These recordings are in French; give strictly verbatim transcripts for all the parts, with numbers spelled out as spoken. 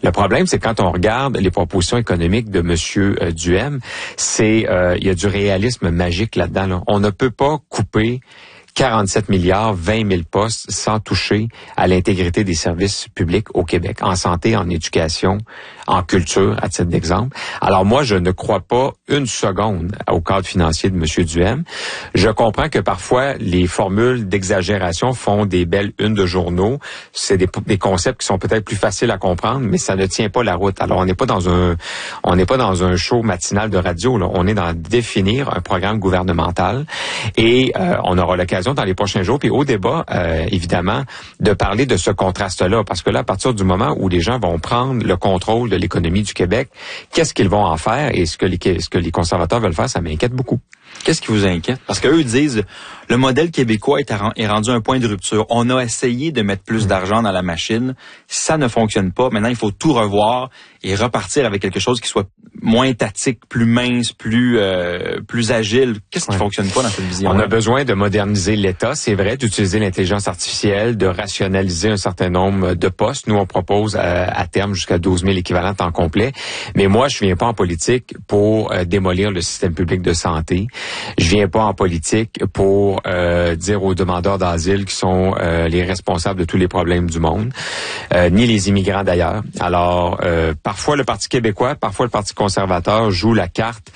Le problème, c'est quand on regarde les propositions économiques de M. Duhem, c'est euh, il y a du réalisme magique là-dedans. Là. On ne peut pas couper quarante-sept milliards, vingt mille postes sans toucher à l'intégrité des services publics au Québec, en santé, en éducation, en culture, à titre d'exemple. Alors moi, je ne crois pas une seconde au cadre financier de M. Duhem. Je comprends que parfois, les formules d'exagération font des belles unes de journaux. C'est des, des concepts qui sont peut-être plus faciles à comprendre, mais ça ne tient pas la route. Alors, on n'est pas dans un on n'est pas dans un show matinal de radio. Là. On est dans définir un programme gouvernemental et euh, on aura l'occasion dans les prochains jours, puis au débat, euh, évidemment, de parler de ce contraste-là. Parce que là, à partir du moment où les gens vont prendre le contrôle de l'économie du Québec, qu'est-ce qu'ils vont en faire? Et ce que les, ce que les conservateurs veulent faire, ça m'inquiète beaucoup. Qu'est-ce qui vous inquiète? Parce qu'eux disent, le modèle québécois est, à, est rendu à un point de rupture. On a essayé de mettre plus d'argent dans la machine. Ça ne fonctionne pas. Maintenant, il faut tout revoir et repartir avec quelque chose qui soit moins étatique, plus mince, plus euh, plus agile. Qu'est-ce qui ouais. fonctionne pas dans cette vision? On a besoin de moderniser l'État, c'est vrai, d'utiliser l'intelligence artificielle, de rationaliser un certain nombre de postes. Nous, on propose à, à terme jusqu'à douze mille équivalents temps complet. Mais moi, je viens pas en politique pour euh, démolir le système public de santé. Je viens pas en politique pour euh, dire aux demandeurs d'asile qui sont euh, les responsables de tous les problèmes du monde, euh, ni les immigrants d'ailleurs. Alors, euh, parfois le Parti québécois, parfois le Parti conservateur joue la carte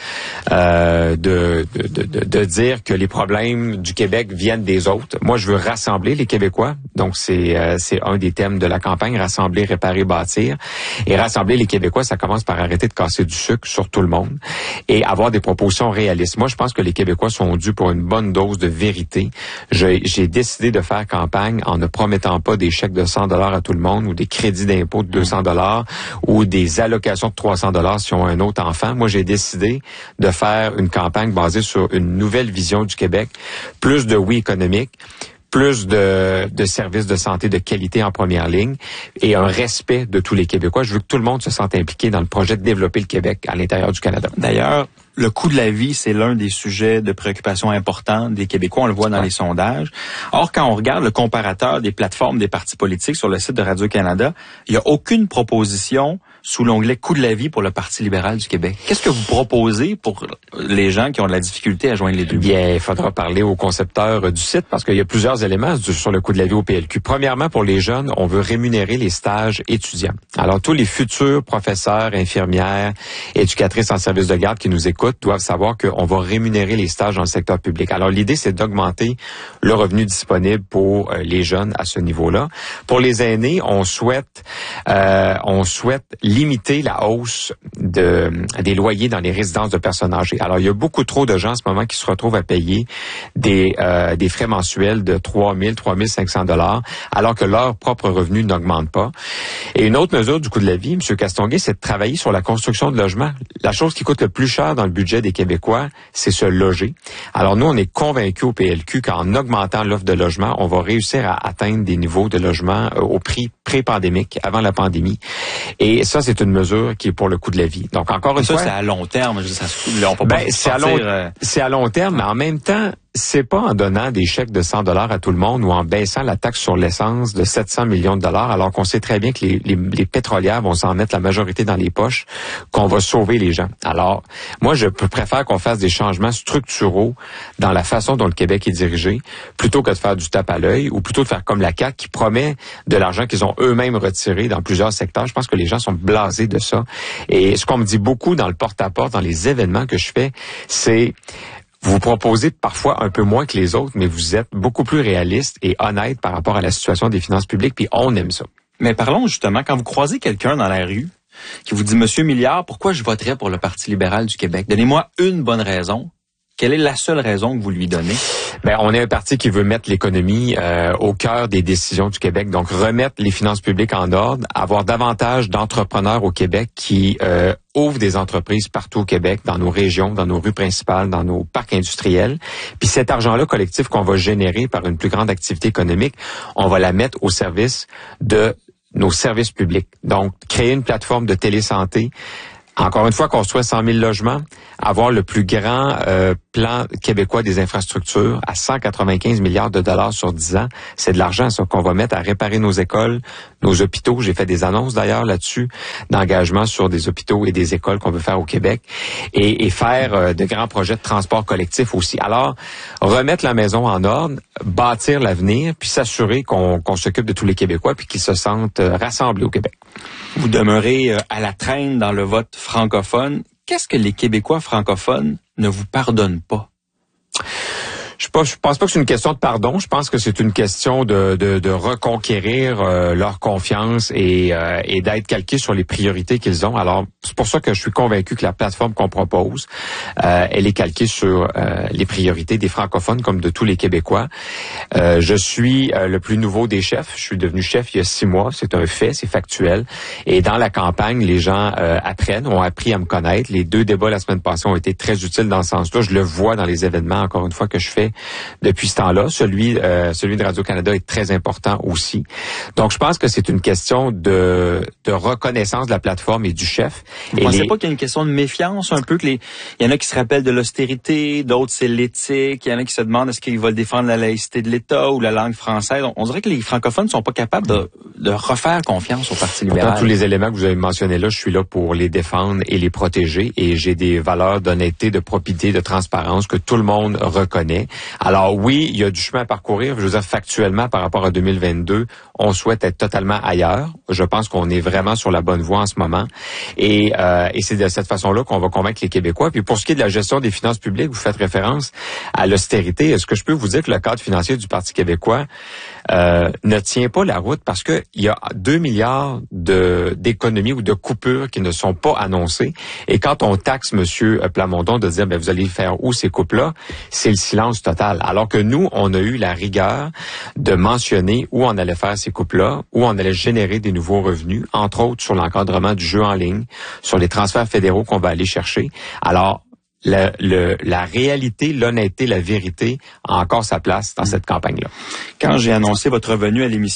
euh, de, de, de, de dire que les problèmes du Québec viennent des autres. Moi, je veux rassembler les Québécois. Donc, c'est euh, c'est un des thèmes de la campagne, rassembler, réparer, bâtir. Et rassembler les Québécois, ça commence par arrêter de casser du sucre sur tout le monde et avoir des propositions réalistes. Moi, je pense que les Québécois sont dus pour une bonne dose de vérité. Je, j'ai décidé de faire campagne en ne promettant pas des chèques de cent dollars à tout le monde ou des crédits d'impôt de deux cents dollars ou des allocations de trois cents dollars si on a un autre enfant. Moi, j'ai décidé de faire une campagne basée sur une nouvelle vision du Québec, plus de oui économique, plus de, de services de santé de qualité en première ligne et un respect de tous les Québécois. Je veux que tout le monde se sente impliqué dans le projet de développer le Québec à l'intérieur du Canada. D'ailleurs, le coût de la vie, c'est l'un des sujets de préoccupation importants des Québécois. On le voit dans ouais. les sondages. Or, quand on regarde le comparateur des plateformes des partis politiques sur le site de Radio-Canada, il n'y a aucune proposition sous l'onglet coût de la vie pour le Parti libéral du Québec. Qu'est-ce que vous proposez pour les gens qui ont de la difficulté à joindre les deux? Bien, il faudra parler aux concepteurs du site parce qu'il y a plusieurs éléments sur le coût de la vie au P L Q. Premièrement, pour les jeunes, on veut rémunérer les stages étudiants. Alors, tous les futurs professeurs, infirmières, éducatrices en service de garde qui nous écoutent doivent savoir qu'on va rémunérer les stages dans le secteur public. Alors, l'idée, c'est d'augmenter le revenu disponible pour euh, les jeunes à ce niveau-là. Pour les aînés, on souhaite euh, on souhaite limiter la hausse de des loyers dans les résidences de personnes âgées. Alors, il y a beaucoup trop de gens en ce moment qui se retrouvent à payer des euh, des frais mensuels de trois mille, trois mille cinq cents dollars, alors que leur propre revenu n'augmente pas. Et une autre mesure du coût de la vie, M. Castonguay, c'est de travailler sur la construction de logements. La chose qui coûte le plus cher dans le budget des Québécois, c'est se loger. Alors nous, on est convaincus au P L Q qu'en augmentant l'offre de logement, on va réussir à atteindre des niveaux de logement euh, au prix pré-pandémique, avant la pandémie. Et ça, c'est une mesure qui est pour le coût de la vie. Donc encore une ça, fois... Ça, c'est à long terme. Je dis, ça, on peut ben, pas c'est, à long, euh... c'est à long terme, mais en même temps, c'est pas en donnant des chèques de cent dollars à tout le monde ou en baissant la taxe sur l'essence de sept cents millions de dollars, alors qu'on sait très bien que les, les, les pétrolières vont s'en mettre la majorité dans les poches, qu'on va sauver les gens. Alors, moi, je préfère qu'on fasse des changements structuraux dans la façon dont le Québec est dirigé, plutôt que de faire du tape à l'œil ou plutôt de faire comme la C A Q qui promet de l'argent qu'ils ont eux-mêmes retiré dans plusieurs secteurs. Je pense que les gens sont blasés de ça. Et ce qu'on me dit beaucoup dans le porte-à-porte, dans les événements que je fais, c'est... Vous proposez parfois un peu moins que les autres, mais vous êtes beaucoup plus réaliste et honnête par rapport à la situation des finances publiques, puis on aime ça. Mais parlons justement, quand vous croisez quelqu'un dans la rue qui vous dit « Monsieur Milliard, pourquoi je voterais pour le Parti libéral du Québec? Donnez-moi une bonne raison. » Quelle est la seule raison que vous lui donnez? Ben, on est un parti qui veut mettre l'économie euh, au cœur des décisions du Québec, donc remettre les finances publiques en ordre, avoir davantage d'entrepreneurs au Québec qui euh, ouvrent des entreprises partout au Québec, dans nos régions, dans nos rues principales, dans nos parcs industriels. Puis cet argent-là collectif qu'on va générer par une plus grande activité économique, on va la mettre au service de nos services publics. Donc, créer une plateforme de télésanté Encore une fois, construire cent mille logements, avoir le plus grand euh, plan québécois des infrastructures à cent quatre-vingt-quinze milliards de dollars sur dix ans, c'est de l'argent ça qu'on va mettre à réparer nos écoles, nos hôpitaux. J'ai fait des annonces d'ailleurs là-dessus, d'engagement sur des hôpitaux et des écoles qu'on veut faire au Québec, et, et faire euh, de grands projets de transport collectif aussi. Alors, remettre la maison en ordre, bâtir l'avenir, puis s'assurer qu'on, qu'on s'occupe de tous les Québécois, puis qu'ils se sentent euh, rassemblés au Québec. Vous demeurez à la traîne dans le vote francophone. Qu'est-ce que les Québécois francophones ne vous pardonnent pas? Je ne pense pas que c'est une question de pardon. Je pense que c'est une question de, de, de reconquérir euh, leur confiance et, euh, et d'être calqués sur les priorités qu'ils ont. Alors, c'est pour ça que je suis convaincu que la plateforme qu'on propose, euh, elle est calquée sur euh, les priorités des francophones comme de tous les Québécois. Euh, je suis euh, le plus nouveau des chefs. Je suis devenu chef il y a six mois. C'est un fait, c'est factuel. Et dans la campagne, les gens euh, apprennent, ont appris à me connaître. Les deux débats la semaine passée ont été très utiles dans ce sens-là. Je le vois dans les événements, encore une fois, que je fais depuis ce temps-là. Celui, euh, celui de Radio-Canada est très important aussi. Donc, je pense que c'est une question de, de reconnaissance de la plateforme et du chef. Vous ne pensez les... pas qu'il y a une question de méfiance un peu, que les, il y en a qui se rappellent de l'austérité, d'autres c'est l'éthique, il y en a qui se demandent est-ce qu'ils veulent défendre la laïcité de l'État ou la langue française. On, on dirait que les francophones ne sont pas capables de, de refaire confiance au Parti libéral. Dans tous les éléments que vous avez mentionnés là, je suis là pour les défendre et les protéger, et j'ai des valeurs d'honnêteté, de probité, de transparence que tout le monde reconnaît. Alors oui, il y a du chemin à parcourir. Je veux dire, factuellement, par rapport à deux mille vingt-deux, on souhaite être totalement ailleurs. Je pense qu'on est vraiment sur la bonne voie en ce moment. Et, euh, et c'est de cette façon-là qu'on va convaincre les Québécois. Puis pour ce qui est de la gestion des finances publiques, vous faites référence à l'austérité. Est-ce que je peux vous dire que le cadre financier du Parti québécois euh, ne tient pas la route parce que il y a deux milliards de, d'économies ou de coupures qui ne sont pas annoncées. Et quand on taxe M. Plamondon de dire, ben vous allez faire où ces coupes-là, c'est le silence total. Alors que nous, on a eu la rigueur de mentionner où on allait faire ces coupes-là, où on allait générer des nouveaux revenus, entre autres sur l'encadrement du jeu en ligne, sur les transferts fédéraux qu'on va aller chercher. Alors, le, le, la réalité, l'honnêteté, la vérité a encore sa place dans cette campagne-là. Quand j'ai annoncé votre venue à l'émission,